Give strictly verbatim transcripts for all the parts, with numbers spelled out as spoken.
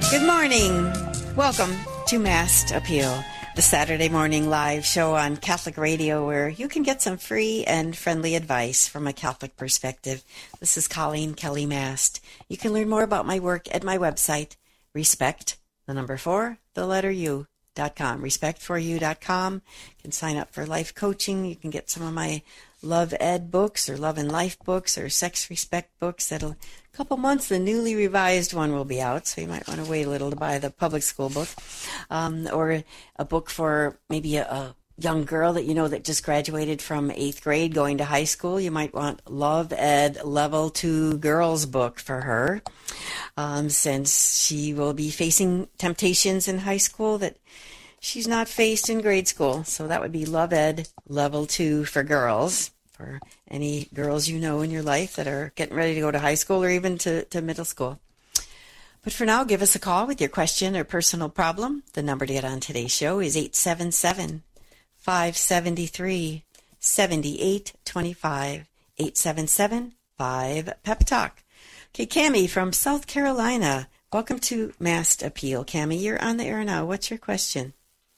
Good morning. Welcome to Mass Appeal, the Saturday morning live show on Catholic Radio where you can get some free and friendly advice from a Catholic perspective. This is Colleen Kelly Mast. You can learn more about my work at my website, respect, the number four, the letter U, dot com, respect for you dot com. You can sign up for life coaching. You can get some of my Love Ed books or Love and Life books or Sex Respect books. That'll a couple months, the newly revised one will be out, so you might want to wait a little to buy the public school book. Um, or a book for maybe a, a young girl that you know that just graduated from eighth grade going to high school. You might want Love Ed Level two Girls book for her, um, since she will be facing temptations in high school that she's not faced in grade school. So that would be Love Ed Level two for girls, for any girls you know in your life that are getting ready to go to high school or even to, to middle school. But for now, give us a call with your question or personal problem. The number to get on today's show is eight seven seven, five seven three, seven eight two five, eight seven seven, five, Pep Talk. Okay, Cammie from South Carolina. Welcome to Mass Appeal. Cammie, you're on the air now. What's your question?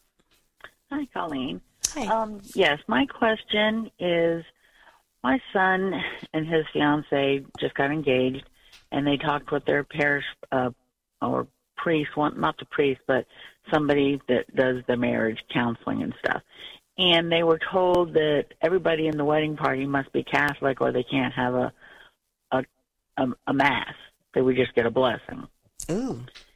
Hi, Colleen. Hi. Um, yes, my question is, my son and his fiance just got engaged, and they talked with their parish uh, or priest, one, not the priest, but somebody that does the marriage counseling and stuff. And they were told that everybody in the wedding party must be Catholic or they can't have a a, a, a mass. They would just get a blessing. Ooh.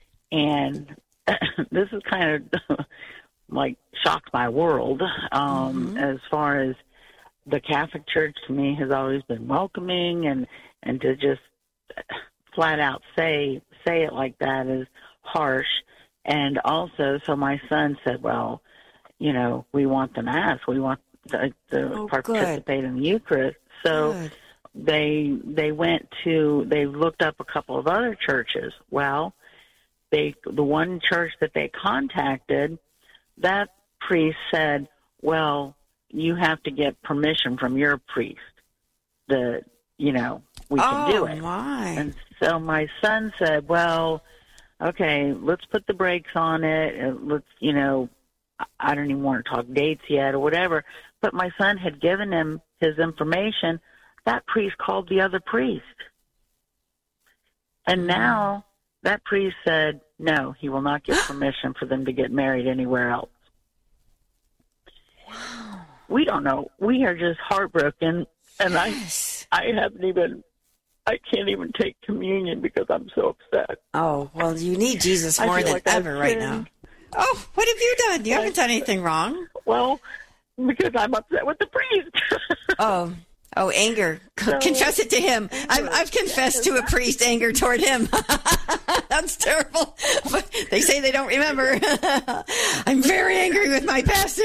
And this is kind of like shocked my world um, mm-hmm. as far as the Catholic Church to me has always been welcoming, and, and to just flat out say say it like that is harsh. And also, so my son said, well, you know, we want the Mass. We want to, to oh, participate good. in the Eucharist. So good. they they went to, they looked up a couple of other churches. Well, they the one church that they contacted, that priest said, well, you have to get permission from your priest that, you know, we can oh, do it. My. And so my son said, well, okay, let's put the brakes on it. Let's, you know, I don't even want to talk dates yet or whatever. But my son had given him his information. That priest called the other priest. And now that priest said, no, he will not give permission for them to get married anywhere else. Wow. We don't know. We are just heartbroken. And yes. I, I haven't even, I can't even take communion because I'm so upset. Oh, well, you need Jesus more than like ever right now. Oh, what have you done? You I, haven't done anything wrong. Well, because I'm upset with the priest. oh, oh, anger. So, Confess it to him. Anger. I've, I've confessed to a priest anger toward him. That's terrible. But they say they don't remember. I'm very angry with my pastor.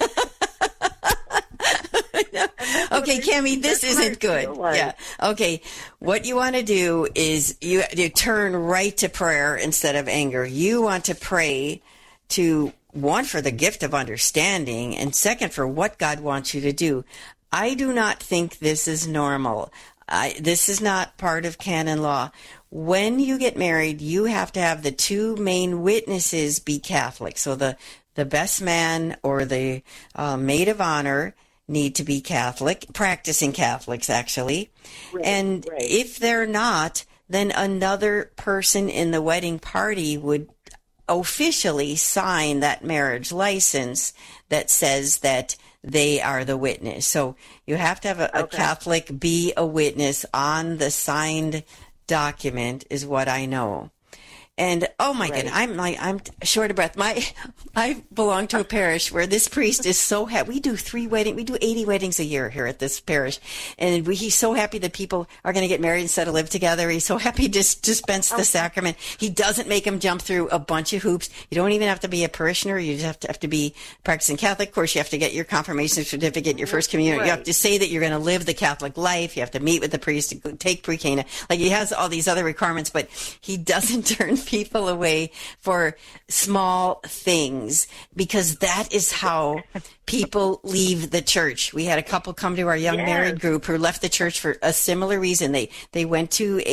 Okay, Cammie, this isn't good. Like. Yeah. Okay. What you want to do is you, you turn right to prayer instead of anger. You want to pray to, one, for the gift of understanding, and second, for what God wants you to do. I do not think this is normal. I, this is not part of canon law. When you get married, you have to have the two main witnesses be Catholic. So the, the best man or the uh, maid of honor need to be Catholic, practicing Catholics, actually. Right, and right. if they're not, then another person in the wedding party would officially sign that marriage license that says that they are the witness. So you have to have a, a okay. Catholic be a witness on the signed document is what I know. And oh my right. goodness, I'm like I'm short of breath. My I belong to a parish where this priest is so happy. We do three wedding, we do eighty weddings a year here at this parish, and we, he's so happy that people are going to get married instead of live together. He's so happy to dispense the sacrament. He doesn't make them jump through a bunch of hoops. You don't even have to be a parishioner. You just have to have to be practicing Catholic. Of course, you have to get your confirmation certificate, your first communion. Right. You have to say that you're going to live the Catholic life. You have to meet with the priest, take pre-cana. Like he has all these other requirements, but he doesn't turn people away for small things, because that is how people leave the church. We had a couple come to our young yes. married group who left the church for a similar reason. They they went to a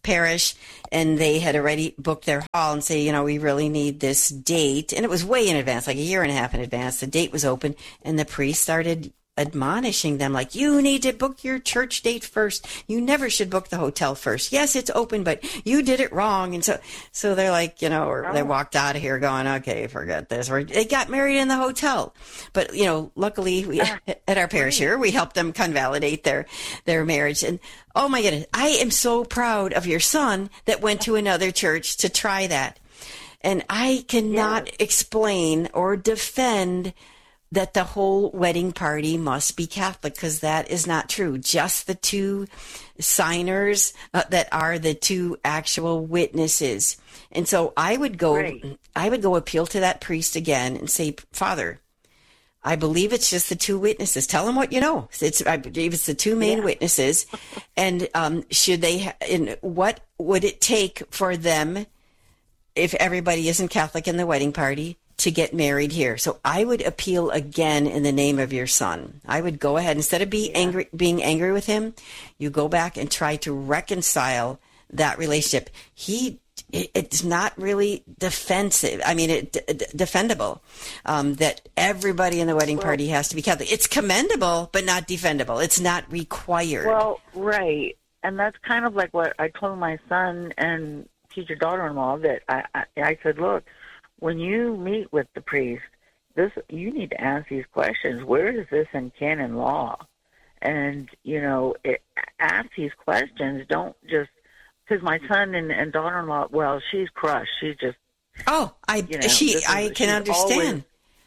parish, and they had already booked their hall and say, you know, we really need this date. And it was way in advance, like a year and a half in advance. The date was open, and the priest started admonishing them, like, you need to book your church date first. You never should book the hotel first. Yes, it's open, but you did it wrong. And so, so they're like, you know, or they walked out of here going, okay, forget this. Or they got married in the hotel. But, you know, luckily we, at our parish here, we helped them convalidate their, their marriage. And oh my goodness, I am so proud of your son that went to another church to try that. And I cannot yes. explain or defend that the whole wedding party must be Catholic, because that is not true. Just the two signers uh, that are the two actual witnesses. And so I would go, right. I would go appeal to that priest again and say, Father, I believe it's just the two witnesses. Tell them what you know. It's, I believe it's the two main yeah. witnesses. And um, should they, ha- and what would it take for them, if everybody isn't Catholic in the wedding party, to get married here? So I would appeal again in the name of your son. I would go ahead, instead of be yeah. angry, being angry with him, you go back and try to reconcile that relationship. He, it, it's not really defensive. I mean, it, d- d- defendable um, that everybody in the wedding well, party has to be Catholic. It's commendable, but not defendable. It's not required. Well, right. And that's kind of like what I told my son and future daughter-in-law, that I, I, I said, look, when you meet with the priest, this you need to ask these questions. Where is this in canon law? And, you know, it, ask these questions. Don't just, because my son and, and daughter-in-law, well, she's crushed. She's just, oh, I you know, she is, I can understand. Always,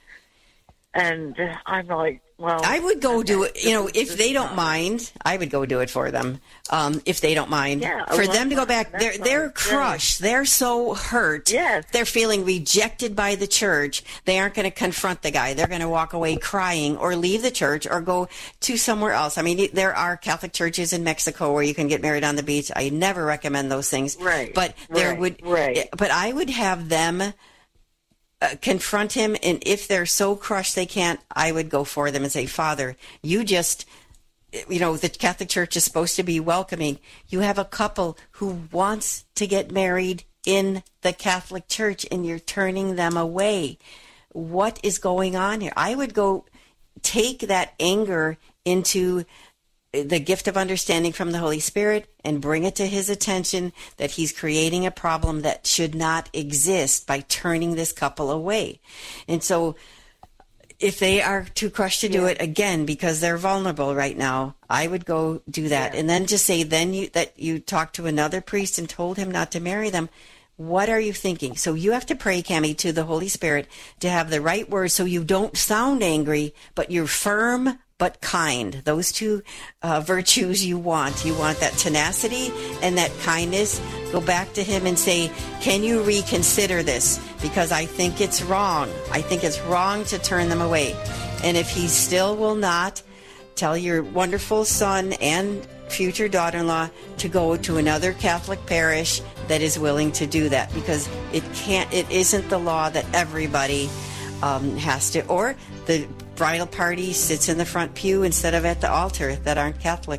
and I'm like, well, I would go do it, you know, if they don't mind, I would go do it for them. Um, if they don't mind, yeah, for well, them to go back, they're, they're crushed. Yeah. They're so hurt. Yes. They're feeling rejected by the church. They aren't going to confront the guy. They're going to walk away crying or leave the church or go to somewhere else. I mean, there are Catholic churches in Mexico where you can get married on the beach. I never recommend those things. Right. But there right. would, right. but I would have them Uh, confront him, and if they're so crushed they can't, I would go for them and say, Father, you just, you know, the Catholic Church is supposed to be welcoming. You have a couple who wants to get married in the Catholic Church, and you're turning them away. What is going on here? I would go take that anger into the gift of understanding from the Holy Spirit and bring it to his attention that he's creating a problem that should not exist by turning this couple away. And so if they are too crushed to do yeah. it, again, because they're vulnerable right now, I would go do that. Yeah. And then just say then you that you talked to another priest and told him not to marry them. What are you thinking? So you have to pray, Cammie, to the Holy Spirit to have the right words so you don't sound angry, but you're firm but kind. Those two uh, virtues you want. You want that tenacity and that kindness. Go back to him and say, can you reconsider this? Because I think it's wrong. I think it's wrong to turn them away. And if he still will not, tell your wonderful son and future daughter-in-law to go to another Catholic parish that is willing to do that, because it can't, it isn't the law that everybody um, has to, or the bridal party sits in the front pew instead of at the altar that aren't Catholic.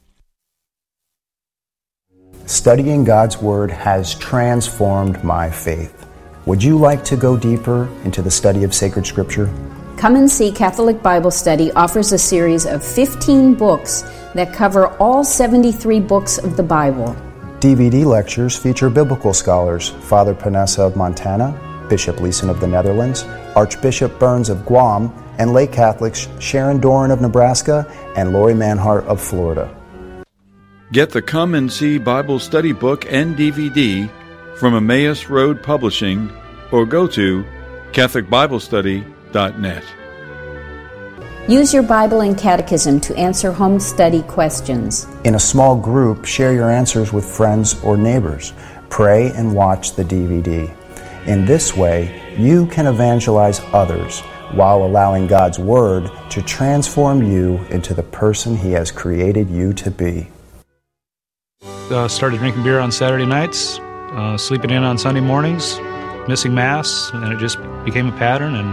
Studying God's Word has transformed my faith. Would you like to go deeper into the study of sacred Scripture? Come and See Catholic Bible Study offers a series of fifteen books that cover all seventy-three books of the Bible. D V D lectures feature biblical scholars Father Panessa of Montana, Bishop Leeson of the Netherlands, Archbishop Burns of Guam, and lay Catholics Sharon Doran of Nebraska and Lori Manhart of Florida. Get the Come and See Bible Study book and D V D from Emmaus Road Publishing or go to Catholic Bible Study dot net. Use your Bible and Catechism to answer home study questions. In a small group, share your answers with friends or neighbors. Pray and watch the D V D. In this way, you can evangelize others while allowing God's Word to transform you into the person He has created you to be. Uh, started drinking beer on Saturday nights, uh, sleeping in on Sunday mornings, missing Mass, and it just became a pattern and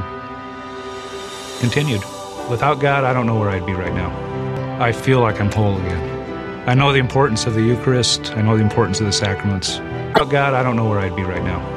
continued. Without God, I don't know where I'd be right now. I feel like I'm whole again. I know the importance of the Eucharist. I know the importance of the sacraments. Without God, I don't know where I'd be right now.